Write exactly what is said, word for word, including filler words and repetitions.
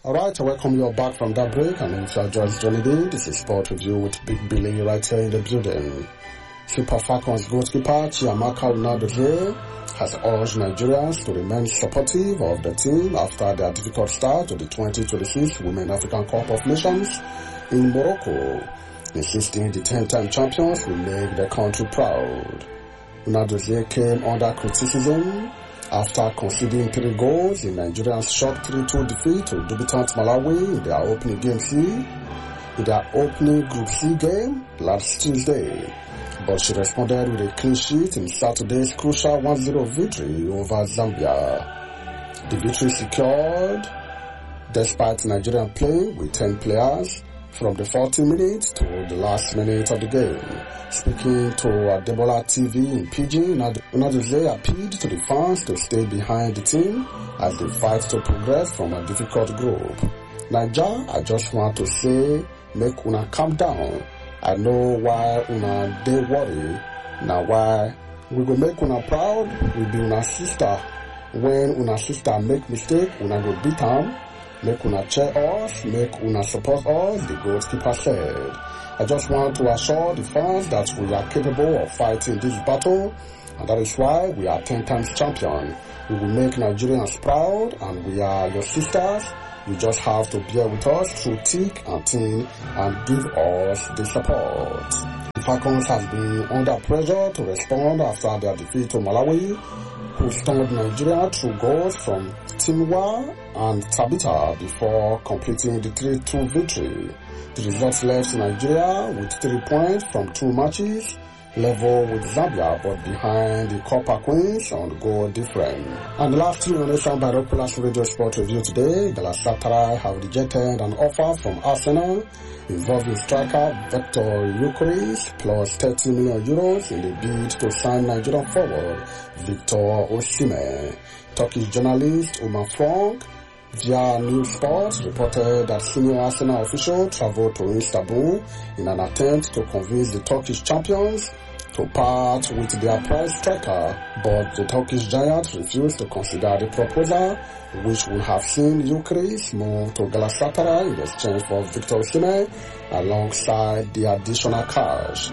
Alright, I welcome you all back from that break, and if you are just joining in, this is Sport Review with Big Billy right here in the building. Super Falcons goalkeeper Chiamaka Unadozie has urged Nigerians to remain supportive of the team after their difficult start to the twenty twenty-six Women African Cup of Nations in Morocco, insisting the ten-time champions will make the country proud. Unadozie came under criticism after conceding three goals in Nigeria's shock three two defeat to debutant Malawi in their opening game C, in their opening Group C game last Tuesday. But she responded with a clean sheet in Saturday's crucial one zero victory over Zambia. The victory secured despite Nigerian playing with ten players from the forty minutes to the last minute of the game. Speaking to Adebola T V in Pidgin, Unadozie appealed to the fans to stay behind the team as they fight to progress from a difficult group. Naija, I just want to say, make una calm down. I know why una dey worry. Now why we go make una proud, we be una sister. When una sister make mistake, una go beat am. Make una cheer us, make una support us, the goalkeeper said. I just want to assure the fans that we are capable of fighting this battle, and that is why we are ten times champion. We will make Nigerians proud, and we are your sisters. You just have to bear with us through thick and thin and give us the support. The Falcons have been under pressure to respond after their defeat to Malawi, who stunned Nigeria through goals from Timwa and Tabita before completing the three two victory. The results left Nigeria with three points from two matches, level with Zambia but behind the Copper Queens on goal different. And lastly, on Nation Binoculars Radio Sport Review today, Galatasaray have rejected an offer from Arsenal involving striker Victor Gyökeres plus thirty million euros in a bid to sign Nigerian forward Victor Osimhen. Turkish journalist Umar Frank via News Sports reported that senior Arsenal official traveled to Istanbul in an attempt to convince the Turkish champions to part with their prize striker, but the Turkish giant refused to consider the proposal, which would have seen Gyökeres move to Galatasaray in exchange for Victor Osimhen alongside the additional cash.